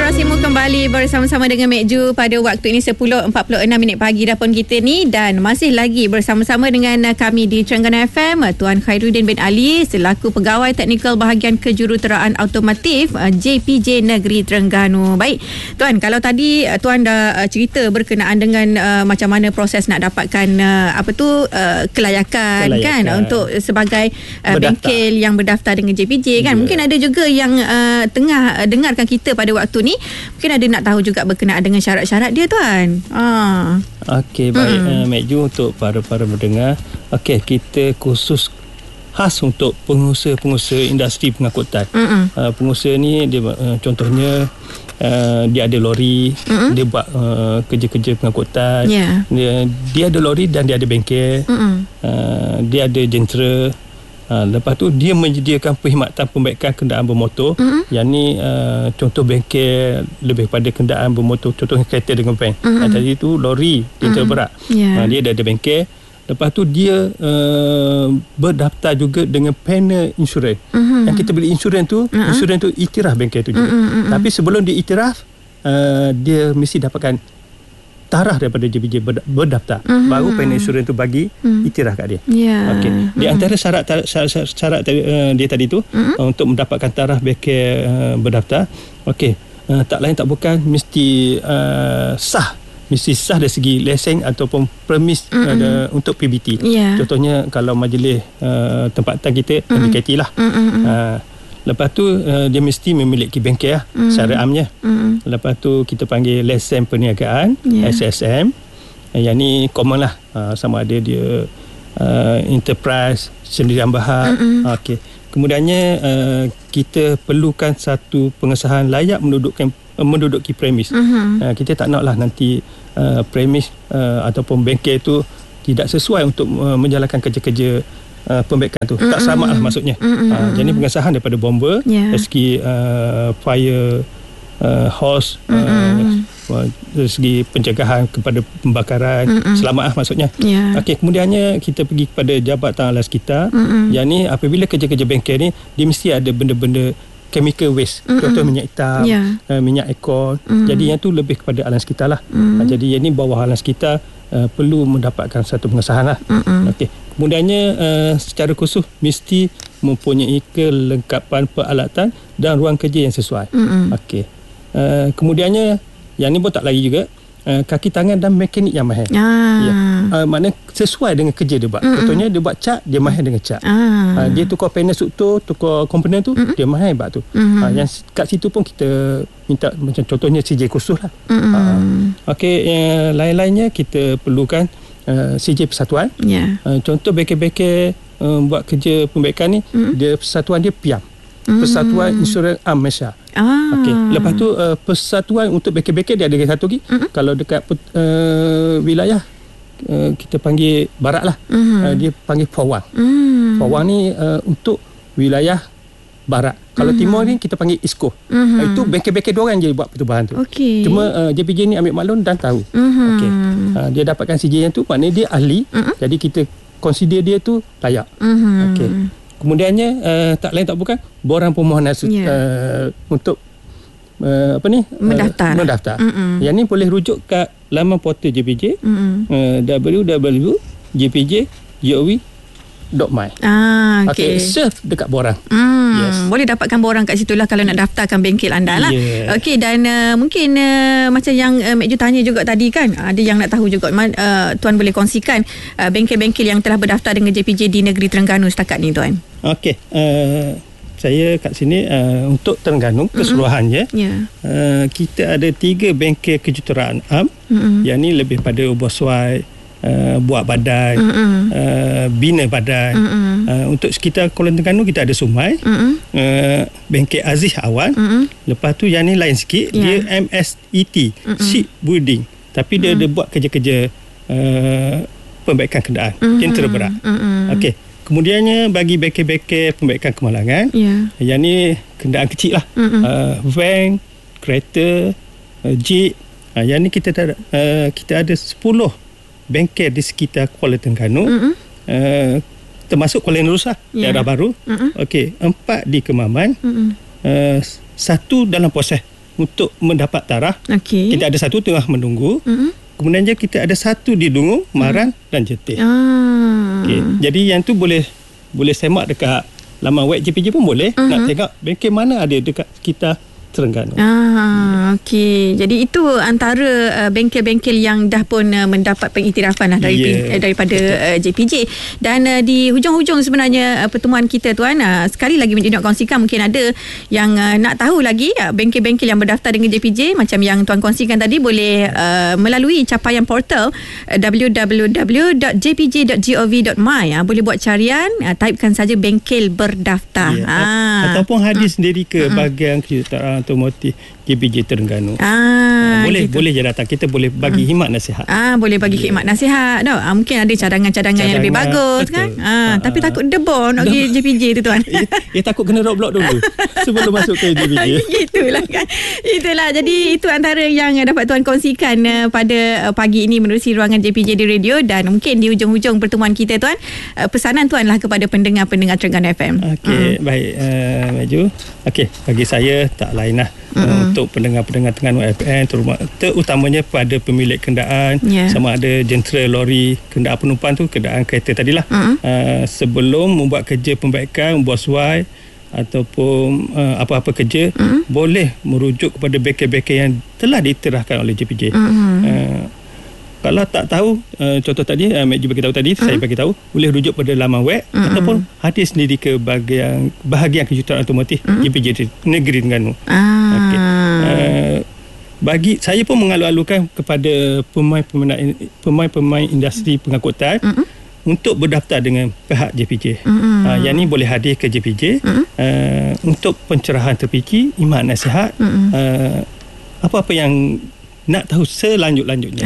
Simu kembali bersama-sama dengan Mek Ju pada waktu ini 10.46 pagi dah pun kita ni, dan masih lagi bersama-sama dengan kami di Terengganu FM, Tuan Khairuddin bin Ali selaku Pegawai Teknikal Bahagian Kejuruteraan Automotif JPJ Negeri Terengganu. Baik Tuan, kalau tadi Tuan dah cerita berkenaan dengan macam mana proses nak dapatkan kelayakan kan untuk sebagai bengkel yang berdaftar dengan JPJ kan. Mungkin ada juga yang tengah dengarkan kita pada waktu ni, mungkin ada nak tahu juga berkenaan dengan syarat-syarat dia Tuan. Okey, baik Mek Ju, untuk para pendengar, okey, kita khusus khas untuk pengusaha-pengusaha industri pengangkutan. Pengusaha ni dia contohnya dia ada lori, dia buat kerja-kerja pengangkutan, dia ada lori dan dia ada bengkel, dia ada jentera. Lepas tu dia menyediakan perkhidmatan pembaikan kenderaan bermotor. Yang ni contoh bengkel lebih pada kenderaan bermotor, contohnya kereta dengan van. Tadi tu lori, jentera berat. Dia ada bengkel. Lepas tu dia berdaftar juga dengan panel insurans. Yang kita beli insurans tu, iktiraf bengkel tu juga. Tapi sebelum dia iktiraf, dia mesti dapatkan tarah daripada JPJ berdaftar. Baru panel insurans tu bagi iktiraf kat dia. Okey. Di antara syarat dia tadi tu, untuk mendapatkan tarah bengkel berdaftar, okey, tak lain tak bukan mesti sah. Mesti sah dari segi lesen ataupun permis untuk PBT. Contohnya kalau majlis tempatan kita MBKT lah. Lepas tu dia mesti memiliki bengkel lah, secara amnya. Lepas tu kita panggil lesen perniagaan, SSM. Yang ni common lah, sama ada dia enterprise, sendirian bahag. Okey. Kemudiannya kita perlukan satu pengesahan layak menduduki premis. Kita tak nak lah nanti premis ataupun bengkel tu tidak sesuai untuk menjalankan kerja-kerja pembaikan tu. Tak selamat lah maksudnya. Jadi pengesahan daripada bomber, dari segi fire hose, dari segi pencegahan kepada pembakaran, selamat lah maksudnya. Okey, kemudiannya kita pergi kepada Jabatan Alas kita. Yang ni apabila kerja-kerja bengkel ni, dia mesti ada benda-benda chemical waste, contoh minyak hitam, minyak ekor. Jadi yang tu lebih kepada alam sekitar lah. Jadi yang ni bawah alam sekitar perlu mendapatkan satu pengesahan lah. Okey. Kemudiannya secara khusus mesti mempunyai kelengkapan peralatan dan ruang kerja yang sesuai. Okey. Kemudiannya yang ni pun tak lagi juga, kaki tangan dan mekanik yang mahir. Maknanya sesuai dengan kerja dia buat. Contohnya dia buat cat, dia mahir dengan cat. Dia tukar panel struktur, tukar komponen tu, dia mahir buat tu. Yang kat situ pun kita minta macam contohnya CJ khusus lah. Okey, lain-lainnya kita perlukan CJ persatuan. Contoh bengkel-bengkel buat kerja pembaikan ni, dia persatuan dia PIAM, Persatuan Insurans Am Malaysia. Okey. Lepas tu persatuan untuk bengkel-bengkel dia ada satu lagi. Kalau dekat wilayah kita panggil barat lah, dia panggil Pawang. Pawang ni untuk wilayah barat. Kalau timur ni kita panggil East Coast. Itu bengkel-bengkel diorang je buat pertubuhan tu. Cuma JPJ ni ambil maklum dan tahu. Okey. Dia dapatkan CJ yang tu, maknanya dia ahli. Jadi kita consider dia tu layak. Okey. Kemudiannya tak lain tak bukan borang permohonan untuk mendaftar. Yang ni boleh rujuk kat laman portal JPJ, www.jpj.gov.my. Okey, surf dekat borang. Boleh dapatkan borang kat situ lah kalau nak daftarkan bengkel anda lah. Okey, dan mungkin macam yang Mek Ju tanya juga tadi kan, ada yang nak tahu juga, Tuan boleh kongsikan bengkel-bengkel yang telah berdaftar dengan JPJ di negeri Terengganu setakat ni Tuan. Okey, saya kat sini untuk Terengganu keseluruhannya, kita ada 3 bengkel kejuruteraan am. Yang ni lebih pada bersuai buat badan, bina badan. Untuk sekitar Kuala Terengganu kita ada Sumai, bengkel Aziz Awan. Lepas tu yang ni lain sikit, dia MSET, Shipbuilding, tapi dia ada buat kerja-kerja pembaikan kenderaan, jentera berat. Okey. Kemudiannya bagi bengkel-bengkel pembaikan kemalangan, yang ni kenderaan kecil lah, van, kereta, jeep. Yang ni kita ada 10 bengkel di sekitar Kuala Terengganu, termasuk Kuala Nerus lah, daerah baru. Okey, 4 di Kemaman, 1 dalam proses untuk mendapat taraf. Okey. Kita ada satu tengah menunggu. Kemudian kita ada satu di Dungu, Maran dan Jetih. Okay. Jadi yang tu boleh semak dekat laman web JPJ pun boleh. Nak tengok bengkel mana ada dekat kita Terengganu. Okey. Jadi itu antara bengkel-bengkel yang dah pun mendapat pengiktirafan lah daripada JPJ. Dan di hujung-hujung sebenarnya pertemuan kita tuan, sekali lagi nak kongsikan, mungkin ada yang nak tahu lagi bengkel-bengkel yang berdaftar dengan JPJ macam yang tuan kongsikan tadi, boleh melalui capaian portal www.jpj.gov.my. Boleh buat carian, typekan saja bengkel berdaftar. Ataupun hadir sendiri ke bahagian kejuruteraan otomotif JPJ Terengganu. Boleh je datang. Kita boleh bagi khidmat nasihat. Boleh bagi khidmat nasihat. Mungkin ada cadangan-cadangan yang lebih bagus, betul, kan? Tapi takut debor nak pergi JPJ tu tuan. Takut kena roadblock dulu sebelum masuk ke JPJ. Itulah kan. Itulah. Jadi itu antara yang dapat tuan kongsikan pada pagi ini menerusi ruangan JPJ di radio. Dan mungkin di hujung-hujung pertemuan kita tuan, pesanan tuan lah kepada pendengar-pendengar Terengganu FM. Okey, baik Maju. Okey, bagi saya tak lain lah. Untuk pendengar-pendengar Terengganu FM, terutamanya pada pemilik kenderaan, sama ada jentera lori, kenderaan penumpang tu, kenderaan kereta tadilah, sebelum membuat kerja pembaikan, membuat suai ataupun apa-apa kerja, boleh merujuk kepada bengkel-bengkel yang telah diiktirafkan oleh JPJ. Kalau tak tahu, contoh tadi Mek Ju bagi tahu tadi, saya bagi tahu, boleh rujuk pada laman web ataupun hadir sendiri ke bahagian kejuruteraan otomotif JPJ Negeri Terengganu. Okay. Bagi saya pun mengalu-alukan kepada pemain-pemain industri pengangkutan untuk berdaftar dengan pihak JPJ. Yang ni boleh hadir ke JPJ untuk pencerahan terperinci, khidmat nasihat, apa-apa yang nak tahu selanjut-lanjutnya.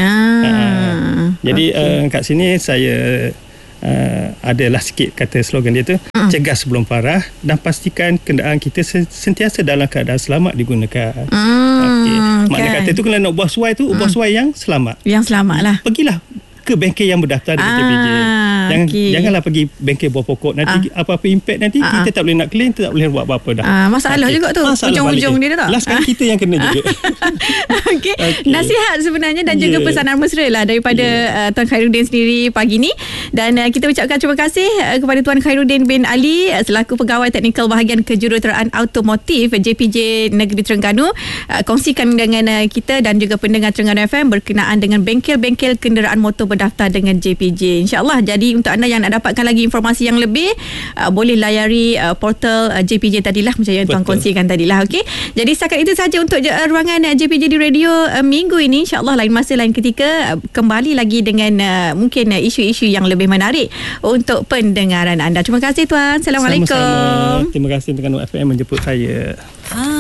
Jadi kat sini saya adalah sikit kata slogan dia tu, cegah sebelum parah dan pastikan kenderaan kita sentiasa dalam keadaan selamat digunakan. Makna kata tu, kalau nak buat suai tu, buat suai yang selamat. Yang selamat lah. Pergilah ke bengkel yang berdaftar dengan JPJ. Janganlah pergi bengkel buah pokok. Nanti apa-apa impact nanti kita tak boleh nak claim, tak boleh buat apa-apa dah. Masalah juga tu. Ujung-ujung dia tak? Last kali kita yang kena juga. Okay. Nasihat sebenarnya dan juga pesanan mesra lah daripada Tuan Khairuddin sendiri pagi ni. Dan kita ucapkan terima kasih kepada Tuan Khairuddin bin Ali selaku Pegawai Teknikal Bahagian Kejuruteraan Automotif JPJ Negeri Terengganu, kongsikan dengan kita dan juga pendengar Terengganu FM berkenaan dengan bengkel-bengkel kenderaan motor berdaftar dengan JPJ. InsyaAllah. Jadi untuk anda yang nak dapatkan lagi informasi yang lebih, boleh layari portal JPJ tadilah, macam yang Tuan kongsikan tadilah. Okey. Jadi setakat itu saja untuk ruangan JPJ di radio minggu ini. InsyaAllah lain masa lain ketika kembali lagi dengan mungkin isu-isu yang lebih menarik untuk pendengaran anda. Terima kasih Tuan. Assalamualaikum. Sama-sama. Terima kasih Terengganu FM menjemput saya.